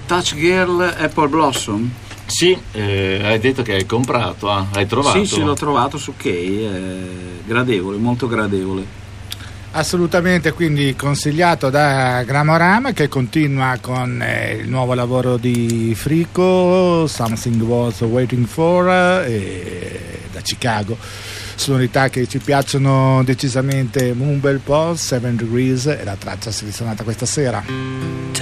Touch Girl Apple Blossom? Sì, hai detto che hai comprato, hai trovato? Sì, l'ho trovato su Key, gradevole, molto gradevole. Assolutamente, quindi consigliato da Gramorama, che continua con il nuovo lavoro di Frico, Something Was Waiting For, da Chicago. Sonorità che ci piacciono decisamente un bel po', 7 Degrees, e la traccia selezionata questa sera.